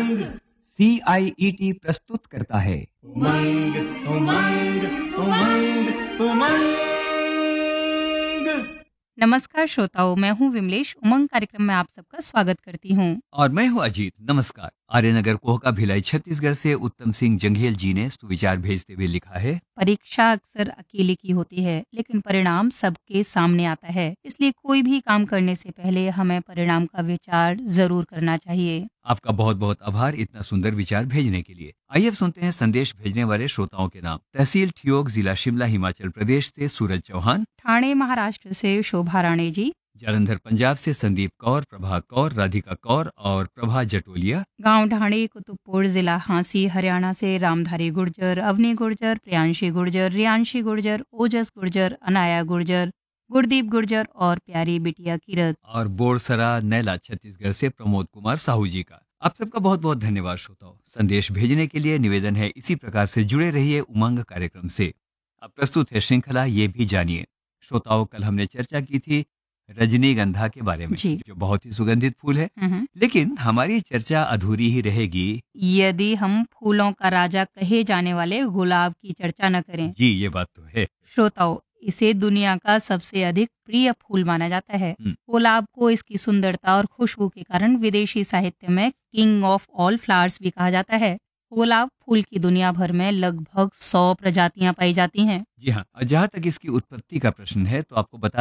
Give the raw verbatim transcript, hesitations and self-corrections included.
उमंग सी आई E T प्रस्तुत करता है उमंग उमंग उमंग उमंग। नमस्कार श्रोताओं, मैं हूं विमलेश। उमंग कार्यक्रम में आप सबका स्वागत करती हूं। और मैं हूं अजीत। नमस्कार। आर्यनगर कोहका भिलाई छत्तीसगढ़ से उत्तम सिंह जंघेल जी ने सुविचार भेजते हुए लिखा है, परीक्षा अक्सर अकेले की होती है, लेकिन परिणाम सबके सामने आता है। इसलिए कोई भी काम करने से पहले हमें परिणाम का विचार जरूर करना चाहिए। आपका बहुत बहुत आभार इतना सुंदर विचार भेजने के लिए। आइए अब सुनते हैं संदेश भेजने वाले श्रोताओं के नाम। तहसील ठियोग, जिला शिमला, हिमाचल प्रदेश से सूरज चौहान, ठाणे महाराष्ट्र से शोभा राणे जी, जालंधर पंजाब से संदीप कौर, प्रभा कौर, राधिका कौर और प्रभा जटोलिया, गांव ढाणी कुतुबपुर, जिला हांसी, हरियाणा से रामधारी गुर्जर, अवनी गुर्जर, प्रियांशी गुर्जर, रियांशी गुर्जर, ओजस गुर्जर, अनाया गुर्जर, गुरदीप गुर्जर और प्यारी बिटिया किरत। और बोरसरा नैला छत्तीसगढ़ से प्रमोद कुमार साहू जी का। आप सबका बहुत बहुत धन्यवाद श्रोताओं। संदेश भेजने के लिए निवेदन है, इसी प्रकार से जुड़े रहिए उमंग कार्यक्रम से। अब प्रस्तुत है श्रृंखला ये भी जानिए। श्रोताओं, कल हमने चर्चा की थी रजनीगंधा के बारे में, जी। जो बहुत ही सुगंधित फूल है। हम्म। लेकिन हमारी चर्चा अधूरी ही रहेगी यदि हम फूलों का राजा कहे जाने वाले गुलाब की चर्चा न करें। जी, ये बात तो है। श्रोताओं, इसे दुनिया का सबसे अधिक प्रिय फूल माना जाता है। हम्म। गुलाब को इसकी सुंदरता और खुशबू के कारण विदेशी साहित्य में किंग ऑफ ऑल फ्लावर्स भी कहा जाता है। गुलाब फूल की दुनिया भर में लगभग सौ प्रजातियां पाई जाती हैं। जी हाँ, और जहाँ तक इसकी उत्पत्ति का प्रश्न है तो आपको बता